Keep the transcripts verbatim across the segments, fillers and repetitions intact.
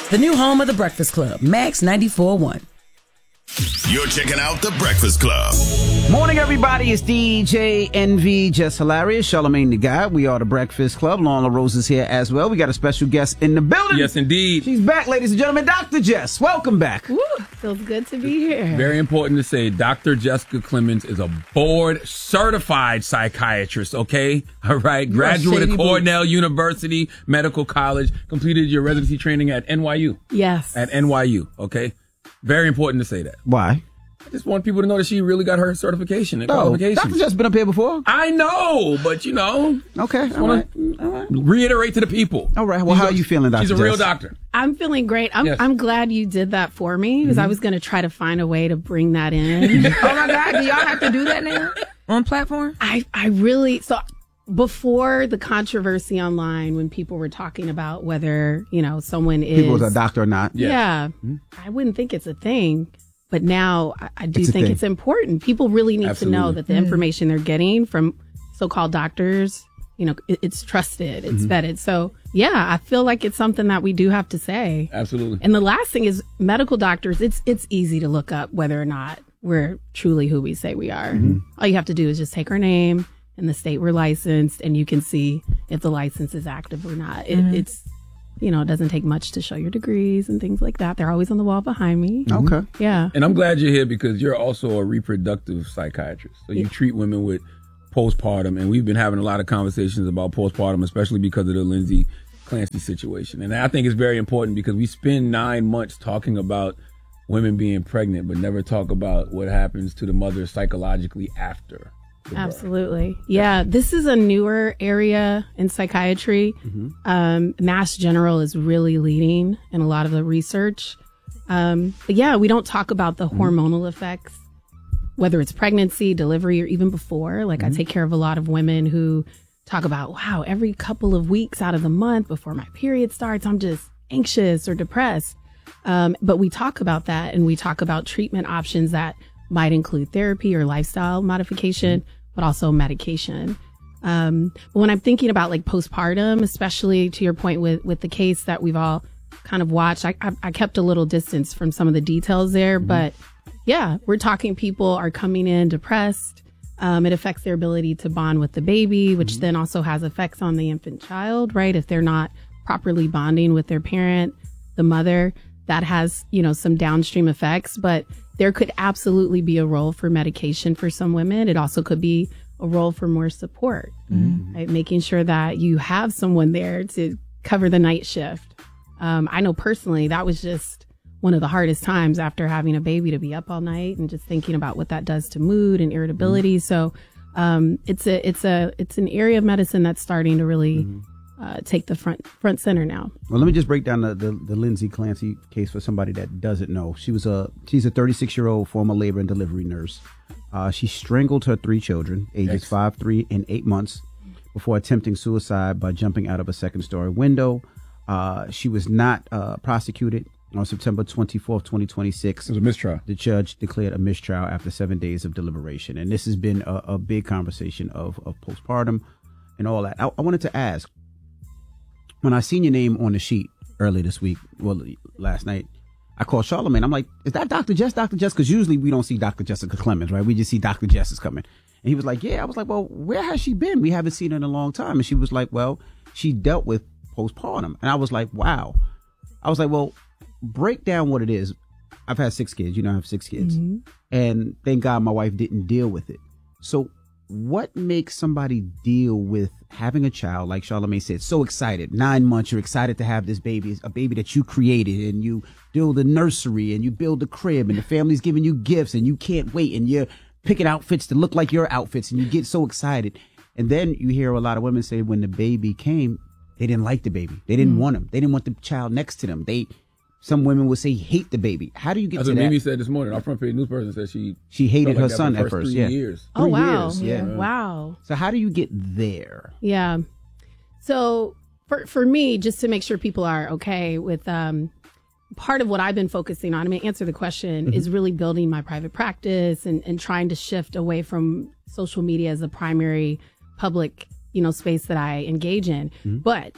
the new home of The Breakfast Club, Max ninety-four point one. You're checking out The Breakfast Club. Morning, everybody. It's D J Envy, Just Hilarious, Charlamagne the Guy. We are The Breakfast Club. Lorna Rose is here as well. We got a special guest in the building. Yes, indeed. She's back, ladies and gentlemen. Doctor Jess, welcome back. Woo, feels good to be here. Very important to say, Doctor Jessica Clemens is a board-certified psychiatrist, okay? All right. Graduate of Cornell boots. University Medical College. Completed your residency training at N Y U. Yes. At N Y U, okay? Very important to say that. Why? I just want people to know that she really got her certification and no, qualifications. Doctor Jess been up here before. I know, but you know. Okay. All right. All right. Reiterate to the people. All right. Well, she's how a, are you feeling, Doctor She's a Jess? real doctor. I'm feeling great. I'm, yes. I'm glad you did that for me because mm-hmm. I was going to try to find a way to bring that in. Oh, my God. Do y'all have to do that now on platform? I, I really... so. Before the controversy online, when people were talking about whether, you know, someone is... People is a doctor or not. Yeah. yeah mm-hmm. I wouldn't think it's a thing. But now I, I do it's think it's important. People really need Absolutely. to know that the mm-hmm. information they're getting from so-called doctors, you know, it, it's trusted, it's mm-hmm. vetted. So, yeah, I feel like it's something that we do have to say. Absolutely. And the last thing is medical doctors, it's it's easy to look up whether or not we're truly who we say we are. Mm-hmm. All you have to do is just take our name and the state we're licensed, and you can see if the license is active or not. It, mm-hmm. It's, you know, it doesn't take much to show your degrees and things like that. They're always on the wall behind me. Mm-hmm. Okay. Yeah. And I'm glad you're here because you're also a reproductive psychiatrist. So you yeah. treat women with postpartum, and we've been having a lot of conversations about postpartum, especially because of the Lindsay Clancy situation. And I think it's very important because we spend nine months talking about women being pregnant, but never talk about what happens to the mother psychologically after. Absolutely. Yeah, this is a newer area in psychiatry. Mm-hmm. Um, Mass General is really leading in a lot of the research. Um, but yeah, we don't talk about the mm-hmm. hormonal effects, whether it's pregnancy, delivery, or even before. Like mm-hmm. I take care of a lot of women who talk about, wow, every couple of weeks out of the month before my period starts, I'm just anxious or depressed. Um, but we talk about that, and we talk about treatment options that might include therapy or lifestyle modification, mm-hmm. but also medication. Um, but when I'm thinking about like postpartum, especially to your point with, with the case that we've all kind of watched, I, I, I kept a little distance from some of the details there, mm-hmm. but yeah, we're talking people are coming in depressed. Um, it affects their ability to bond with the baby, which mm-hmm. then also has effects on the infant child, right? If they're not properly bonding with their parent, the mother, that has, you know, some downstream effects, but there could absolutely be a role for medication for some women. It also could be a role for more support, mm-hmm. right? Making sure that you have someone there to cover the night shift. Um, I know personally that was just one of the hardest times after having a baby, to be up all night and just thinking about what that does to mood and irritability. Mm-hmm. So um, it's a it's a it's an area of medicine that's starting to really mm-hmm. Uh, take the front front center now. Well, let me just break down the, the, the Lindsay Clancy case for somebody that doesn't know. She was a she's a thirty-six year old former labor and delivery nurse. Uh, she strangled her three children, ages yes. five, three, and eight months, before attempting suicide by jumping out of a second story window. Uh, she was not uh, prosecuted. On September twenty-fourth, twenty twenty-six, it was a mistrial. The judge declared a mistrial after seven days of deliberation, and this has been a, a big conversation of of postpartum and all that. I, I wanted to ask. When I seen your name on the sheet earlier this week, well, last night, I called Charlamagne. I'm like, is that Doctor Jess, Doctor Jess? Because usually we don't see Doctor Jessica Clemens, right? We just see Doctor Jess is coming. And he was like, yeah. I was like, well, where has she been? We haven't seen her in a long time. And she was like, well, she dealt with postpartum. And I was like, wow. I was like, well, break down what it is. I've had six kids. You know, I have six kids. Mm-hmm. And thank God my wife didn't deal with it. So what makes somebody deal with having a child, like Charlamagne said, so excited, nine months, you're excited to have this baby, a baby that you created, and you build a nursery, and you build a crib, and the family's giving you gifts, and you can't wait, and you're picking outfits to look like your outfits, and you get so excited. And then you hear a lot of women say when the baby came, they didn't like the baby. They didn't mm. want him. They didn't want the child next to them. They Some women would say hate the baby. How do you get That's to what that? Mimi said this morning. Our front page news person said she she hated like her son at first, first yeah. three years. Oh, three wow. Years, yeah. yeah. Wow. So how do you get there? Yeah. So for for me, just to make sure people are okay with um, part of what I've been focusing on, I mean, answer the question, mm-hmm. is really building my private practice and, and trying to shift away from social media as the primary public, you know, space that I engage in. Mm-hmm. But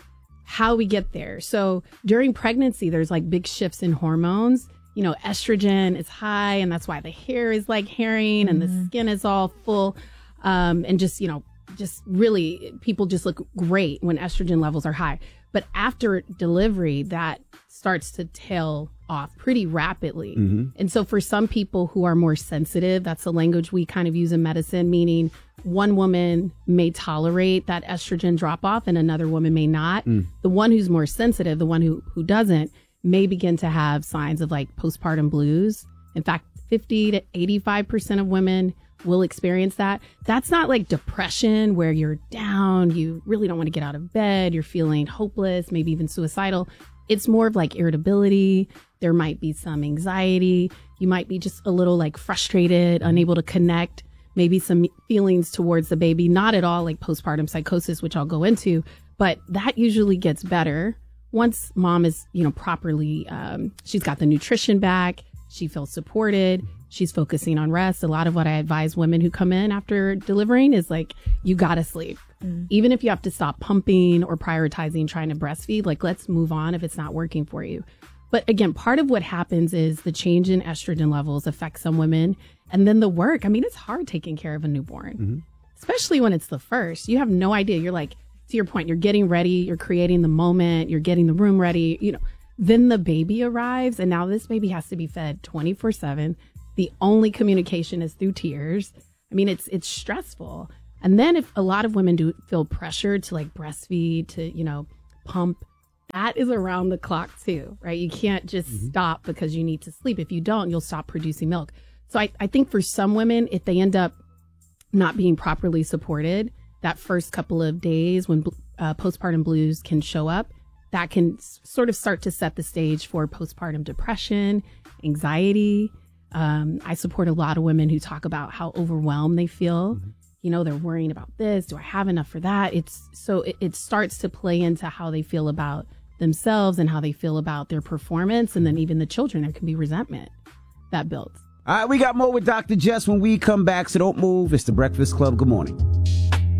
how we get there. So during pregnancy, there's like big shifts in hormones. You know, estrogen is high, and that's why the hair is like herring and mm-hmm. the skin is all full. Um, and just, you know, just really people just look great when estrogen levels are high. But after delivery, that starts to tail off pretty rapidly. Mm-hmm. And so for some people who are more sensitive, that's the language we kind of use in medicine, meaning one woman may tolerate that estrogen drop off and another woman may not. Mm. The one who's more sensitive, the one who, who doesn't, may begin to have signs of like postpartum blues. In fact, fifty to eighty-five percent of women will experience that. That's not like depression where you're down, you really don't want to get out of bed, you're feeling hopeless, maybe even suicidal. It's more of like irritability. There might be some anxiety. You might be just a little like frustrated, unable to connect, maybe some feelings towards the baby, not at all like postpartum psychosis, which I'll go into, but that usually gets better once mom is, you know, properly, um, she's got the nutrition back, she feels supported, she's focusing on rest. A lot of what I advise women who come in after delivering is like, you gotta sleep. Mm. Even if you have to stop pumping or prioritizing trying to breastfeed, like let's move on if it's not working for you. But again, part of what happens is the change in estrogen levels affects some women. And then the work, I mean, it's hard taking care of a newborn, mm-hmm. especially when it's the first. You have no idea. You're like, to your point, you're getting ready, you're creating the moment, you're getting the room ready, you know, then the baby arrives and now this baby has to be fed twenty-four seven. The only communication is through tears. I mean, it's it's stressful. And then if a lot of women do feel pressured to like breastfeed, to, you know, pump, that is around the clock too, right? You can't just mm-hmm. stop because you need to sleep. If you don't, you'll stop producing milk. So I, I think for some women, if they end up not being properly supported, that first couple of days when uh, postpartum blues can show up, that can s- sort of start to set the stage for postpartum depression, anxiety. Um, I support a lot of women who talk about how overwhelmed they feel. Mm-hmm. You know, they're worrying about this. Do I have enough for that? It's so it, it starts to play into how they feel about themselves and how they feel about their performance. And then even the children, there can be resentment that builds. All right, we got more with Doctor Jess when we come back, so don't move. It's The Breakfast Club. Good morning.